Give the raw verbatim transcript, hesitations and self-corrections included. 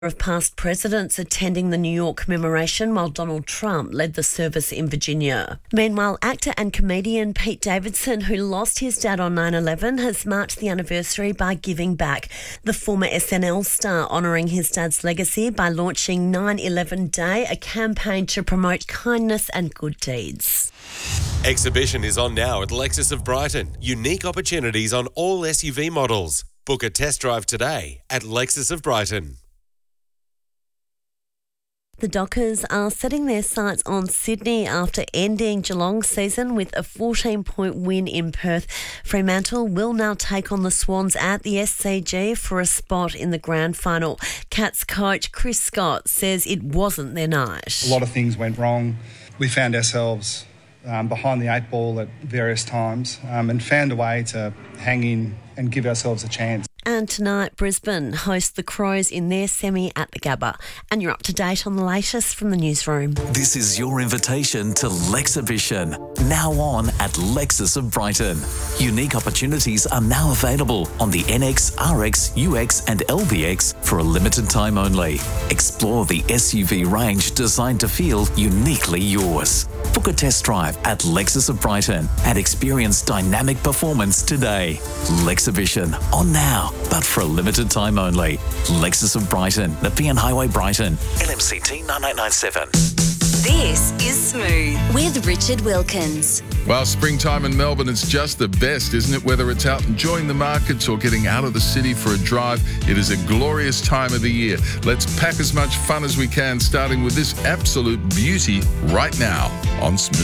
Of past presidents attending the New York commemoration while Donald Trump led the service in Virginia. Meanwhile, actor and comedian Pete Davidson, who lost his dad on nine eleven, has marked the anniversary by giving back. The former S N L star honouring his dad's legacy by launching nine eleven Day, a campaign to promote kindness and good deeds. Exhibition is on now at Lexus of Brighton. Unique opportunities on all S U V models. Book a test drive today at Lexus of Brighton. The Dockers are setting their sights on Sydney after ending Geelong's season with a fourteen-point win in Perth. Fremantle will now take on the Swans at the S C G for a spot in the grand final. Cats coach Chris Scott says it wasn't their night. A lot of things went wrong. We found ourselves um, behind the eight ball at various times um, and found a way to hang in and give ourselves a chance. And tonight, Brisbane host the Crows in their semi at the Gabba. And you're up to date on the latest from the newsroom. This is your invitation to Lexhibition, now on at Lexus of Brighton. Unique opportunities are now available on the N X, R X, U X and L B X for a limited time only. Explore the S U V range designed to feel uniquely yours. Book a test drive at Lexus of Brighton and experience dynamic performance today. Lexhibition, on now, but for a limited time only. Lexus of Brighton, Nepean Highway, Brighton. L M C T nine eight nine seven. This is Smooth with Richard Wilkins. Well, springtime in Melbourne is just the best, isn't it? Whether it's out enjoying the markets or getting out of the city for a drive, it is a glorious time of the year. Let's pack as much fun as we can, starting with this absolute beauty right now on Smooth.